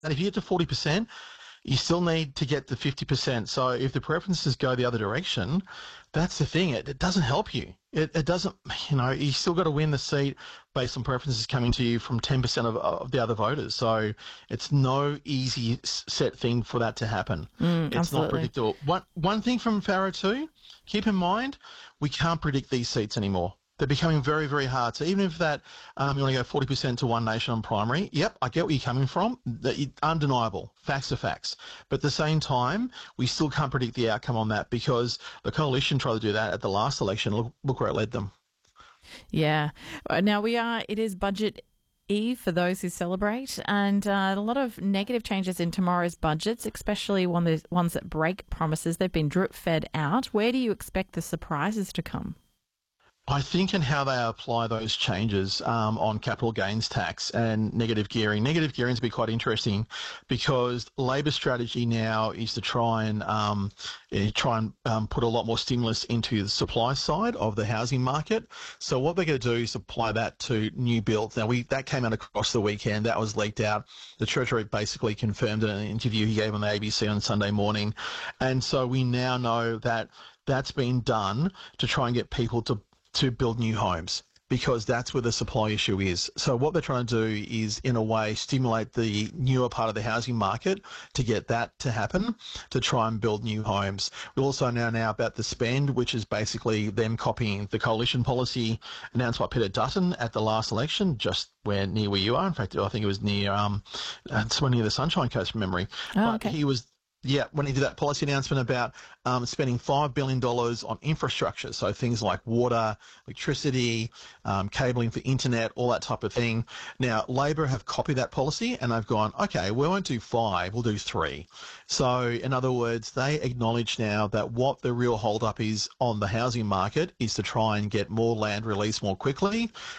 And if you get to 40%, you still need to get to 50%. So if the preferences go the other direction, that's the thing. It doesn't help you. It doesn't, you still got to win the seat based on preferences coming to you from 10% of the other voters. So it's no easy set thing for that to happen. It's not Absolutely. predictable. One thing from Farah too, keep in mind, we can't predict these seats anymore. They're becoming very, very hard. So even if that you want to go 40% to One Nation on primary, yep, I get where you're coming from. Undeniable. Facts are facts. But at the same time, we still can't predict the outcome on that because the coalition tried to do that at the last election. Look where it led them. Yeah. Now it is budget eve for those who celebrate, and a lot of negative changes in tomorrow's budgets, especially ones that break promises. They've been drip fed out. Where do you expect the surprises to come? I think in how they apply those changes on capital gains tax and negative gearing. Negative gearing is be quite interesting because Labor's strategy now is to try and put a lot more stimulus into the supply side of the housing market. So what they're going to do is apply that to new builds. Now that came out across the weekend. That was leaked out. The Treasury basically confirmed in an interview he gave on the ABC on Sunday morning, and so we now know that that's been done to try and get people to build new homes because that's where the supply issue is. So what they're trying to do is, in a way, stimulate the newer part of the housing market to get that to happen, to try and build new homes. We also know now about the spend, which is basically them copying the coalition policy announced by Peter Dutton at the last election, just near where you are. In fact, I think it was near somewhere near the Sunshine Coast from memory. Oh, But okay. he was when he did that policy announcement about spending $5 billion on infrastructure, so things like water, electricity, cabling for internet, all that type of thing. Now, Labor have copied that policy and they've gone, okay, we won't do 5, we'll do 3. So, in other words, they acknowledge now that what the real hold-up is on the housing market is to try and get more land released more quickly